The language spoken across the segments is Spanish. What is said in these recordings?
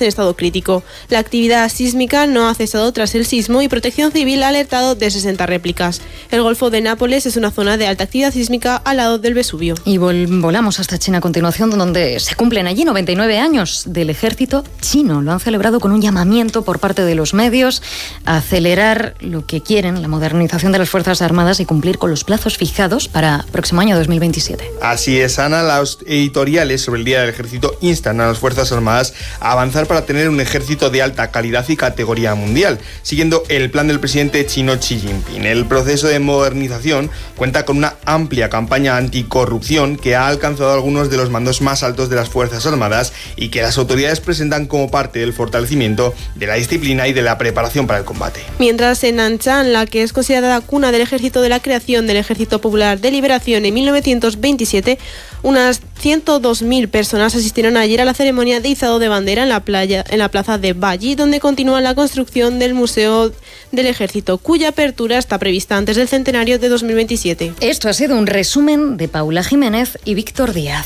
en estado crítico. La actividad sísmica no ha cesado tras el sismo y Protección Civil ha alertado de 60 réplicas. El Golfo de Nápoles es una zona de alta actividad sísmica al lado del Vesubio. Y volamos hasta China a continuación, donde se cumplen allí 99 años del ejército chino. Lo han celebrado con un llamamiento por parte de los medios a acelerar lo que quieren, la modernización de las Fuerzas Armadas y cumplir con los plazos fijados para próximo año 2027. Así es, Ana. Los editoriales sobre el Día del Ejército instan a las Fuerzas Armadas a avanzar para tener un ejército de alta calidad y categoría mundial, siguiendo el plan del presidente chino Xi Jinping. El proceso de modernización cuenta con una amplia campaña anticorrupción que ha alcanzado a algunos de los mandos más altos de las Fuerzas Armadas y que las autoridades presentan como parte del fortalecimiento de la disciplina y de la preparación para el combate. Mientras en Nanshan, la que es considerada cuna del ejército de la creación del Ejército Popular de Liberación en 1927, unas 102.000 personas asistieron ayer a la ceremonia de izado de bandera en la plaza de Bayi, donde continúa la construcción del Museo del Ejército, cuya apertura está prevista antes del centenario de 2027. Esto ha sido un resumen de Paula Jiménez y Víctor Díaz.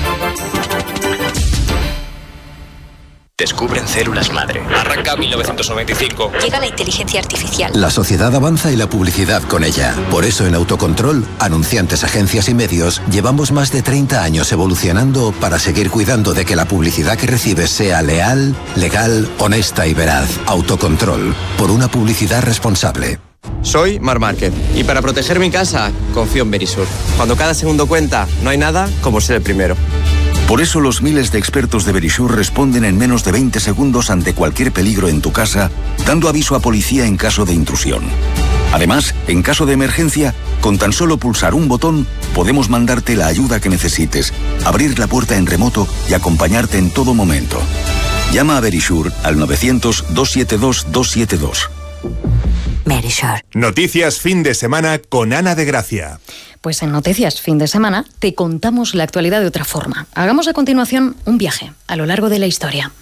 Descubren células madre. Arranca 1995. Llega la inteligencia artificial. La sociedad avanza y la publicidad con ella. Por eso en Autocontrol, anunciantes, agencias y medios, llevamos más de 30 años evolucionando para seguir cuidando de que la publicidad que recibes sea leal, legal, honesta y veraz. Autocontrol, por una publicidad responsable. Soy Marc Márquez y para proteger mi casa confío en Verisur. Cuando cada segundo cuenta, no hay nada como ser el primero. Por eso los miles de expertos de Verisur responden en menos de 20 segundos ante cualquier peligro en tu casa, dando aviso a policía en caso de intrusión. Además, en caso de emergencia, con tan solo pulsar un botón, podemos mandarte la ayuda que necesites, abrir la puerta en remoto y acompañarte en todo momento. Llama a Verisur al 900-272-272. Verisur. Noticias fin de semana con Ana de Gracia. Pues en Noticias Fin de Semana te contamos la actualidad de otra forma. Hagamos a continuación un viaje a lo largo de la historia.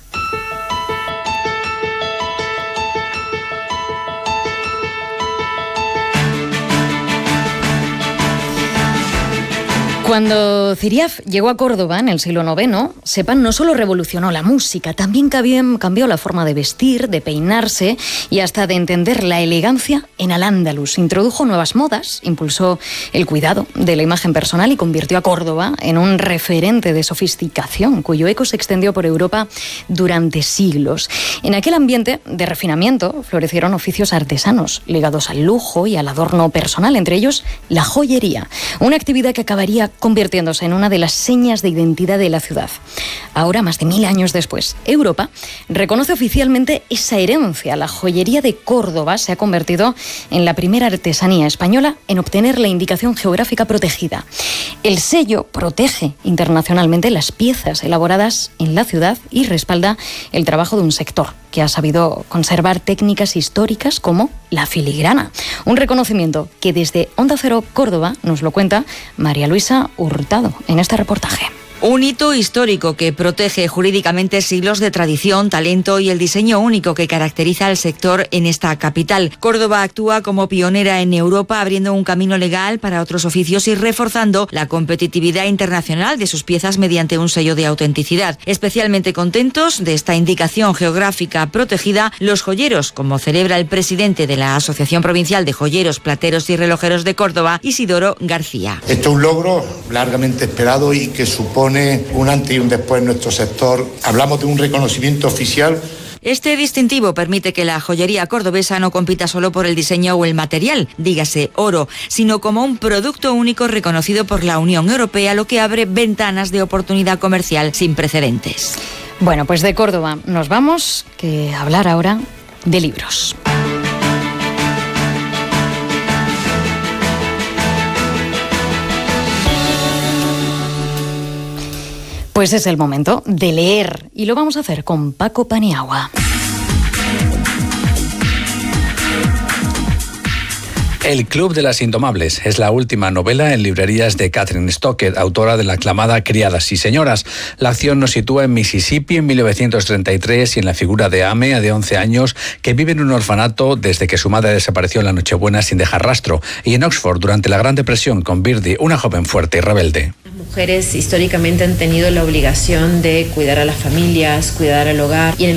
Cuando Ciríaf llegó a Córdoba en el siglo IX, Sepan no solo revolucionó la música, también cambió la forma de vestir, de peinarse y hasta de entender la elegancia en Al-Ándalus. Introdujo nuevas modas, impulsó el cuidado de la imagen personal y convirtió a Córdoba en un referente de sofisticación, cuyo eco se extendió por Europa durante siglos. En aquel ambiente de refinamiento florecieron oficios artesanos ligados al lujo y al adorno personal, entre ellos la joyería, una actividad que acabaría convirtiéndose en una de las señas de identidad de la ciudad. Ahora, más de 1000 años después, Europa reconoce oficialmente esa herencia. La joyería de Córdoba se ha convertido en la primera artesanía española en obtener la indicación geográfica protegida. El sello protege internacionalmente las piezas elaboradas en la ciudad y respalda el trabajo de un sector que ha sabido conservar técnicas históricas como la filigrana. Un reconocimiento que desde Onda Cero Córdoba nos lo cuenta María Luisa Hurtado en este reportaje. Un hito histórico que protege jurídicamente siglos de tradición, talento y el diseño único que caracteriza al sector en esta capital. Córdoba actúa como pionera en Europa, abriendo un camino legal para otros oficios y reforzando la competitividad internacional de sus piezas mediante un sello de autenticidad. Especialmente contentos de esta indicación geográfica protegida, los joyeros, como celebra el presidente de la Asociación Provincial de Joyeros, Plateros y Relojeros de Córdoba, Isidoro García. Esto es un logro largamente esperado y que supone un antes y un después en nuestro sector. Hablamos de un reconocimiento oficial. Este distintivo permite que la joyería cordobesa no compita solo por el diseño o el material, dígase oro, sino como un producto único reconocido por la Unión Europea, lo que abre ventanas de oportunidad comercial sin precedentes. Bueno, pues de Córdoba nos vamos a hablar ahora de libros. Pues es el momento de leer y lo vamos a hacer con Paco Paniagua. El Club de las Indomables es la última novela en librerías de Kathryn Stockett, autora de la aclamada Criadas y Señoras. La acción nos sitúa en Mississippi en 1933 y en la figura de Ame, de 11 años, que vive en un orfanato desde que su madre desapareció en la Nochebuena sin dejar rastro, y en Oxford durante la Gran Depresión con Birdie, una joven fuerte y rebelde. Las mujeres históricamente han tenido la obligación de cuidar a las familias, cuidar al hogar, y en el